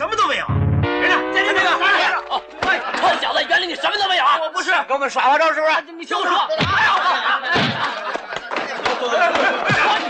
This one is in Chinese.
什么都没有。人呢？在这边。 哦，臭小子，园里你什么都没有。 我不是，给我们耍花招是不是？ 你听我说。